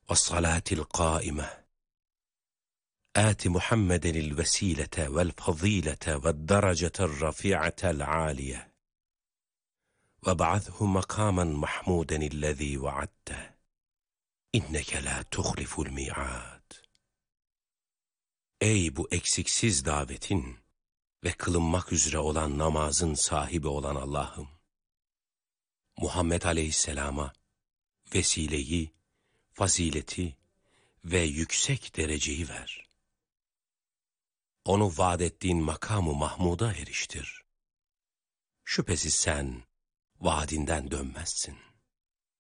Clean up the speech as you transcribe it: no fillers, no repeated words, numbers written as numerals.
والصلاة القائمة آت محمدا الوسيلة والفضيلة والدرجة الرفيعة العالية وابعثه مقاما محمودا الذي وعدته إنك لا تخلف الميعاد. Ey bu eksiksiz davetin ve kılınmak üzere olan namazın sahibi olan Allah'ım, Muhammed Aleyhisselam'a vesileyi, fazileti ve yüksek dereceyi ver. Onu vaad ettiğin makamı Mahmud'a eriştir. Şüphesiz sen vaadinden dönmezsin.